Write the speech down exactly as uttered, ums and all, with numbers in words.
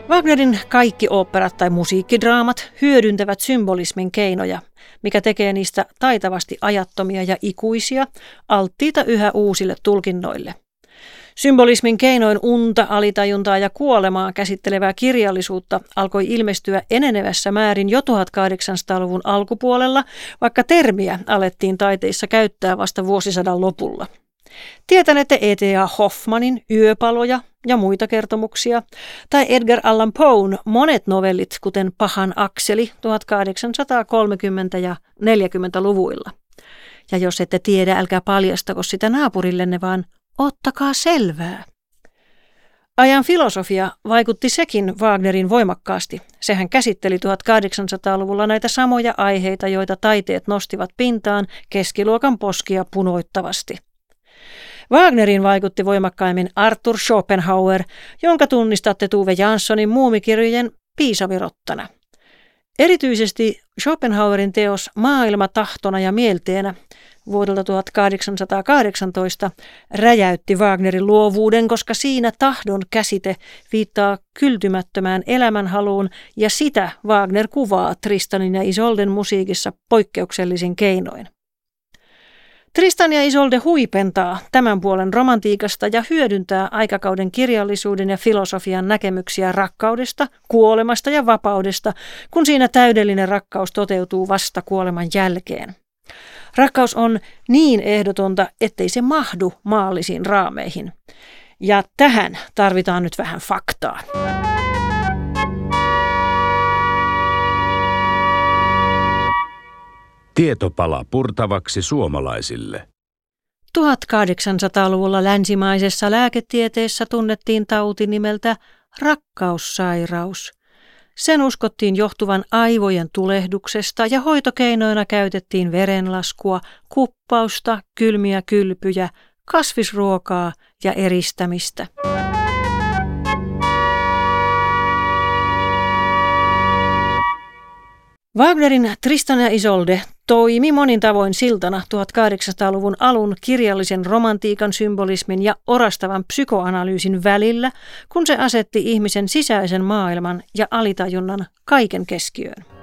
Wagnerin kaikki oopperat tai musiikkidraamat hyödyntävät symbolismin keinoja, mikä tekee niistä taitavasti ajattomia ja ikuisia, alttiita yhä uusille tulkinnoille. Symbolismin keinoin unta, alitajuntaa ja kuolemaa käsittelevää kirjallisuutta alkoi ilmestyä enenevässä määrin jo tuhatkahdeksansataaluvun alkupuolella, vaikka termiä alettiin taiteissa käyttää vasta vuosisadan lopulla. Tietänette E T A Hoffmanin Yöpaloja ja muita kertomuksia, tai Edgar Allan Poen monet novellit, kuten Pahan akseli tuhatkahdeksansataakolmekymmentä- ja neljäkymmentäluvuilla. Ja jos ette tiedä, älkää paljastako sitä naapurillenne, vaan ottakaa selvää. Ajan filosofia vaikutti sekin Wagnerin voimakkaasti. Sehän käsitteli tuhatkahdeksansataaluvulla näitä samoja aiheita, joita taiteet nostivat pintaan keskiluokan poskia punoittavasti. Wagnerin vaikutti voimakkaimmin Arthur Schopenhauer, jonka tunnistatte Tove Janssonin muumikirjojen piisavirottana. Erityisesti Schopenhauerin teos Maailma tahtona ja mielteenä vuodelta tuhatkahdeksansataakahdeksantoista räjäytti Wagnerin luovuuden, koska siinä tahdon käsite viittaa kyltymättömään elämänhaluun, ja sitä Wagner kuvaa Tristanin ja Isolden musiikissa poikkeuksellisin keinoin. Tristan ja Isolde huipentaa tämän puolen romantiikasta ja hyödyntää aikakauden kirjallisuuden ja filosofian näkemyksiä rakkaudesta, kuolemasta ja vapaudesta, kun siinä täydellinen rakkaus toteutuu vasta kuoleman jälkeen. Rakkaus on niin ehdotonta, ettei se mahdu maallisiin raameihin. Ja tähän tarvitaan nyt vähän faktaa. Tietopala purtavaksi suomalaisille. tuhatkahdeksansataaluvulla länsimaisessa lääketieteessä tunnettiin tauti nimeltä rakkaussairaus. Sen uskottiin johtuvan aivojen tulehduksesta ja hoitokeinoina käytettiin verenlaskua, kuppausta, kylmiä kylpyjä, kasvisruokaa ja eristämistä. Wagnerin Tristan ja Isolde toimi monin tavoin siltana tuhatkahdeksansataaluvun alun kirjallisen romantiikan, symbolismin ja orastavan psykoanalyysin välillä, kun se asetti ihmisen sisäisen maailman ja alitajunnan kaiken keskiöön.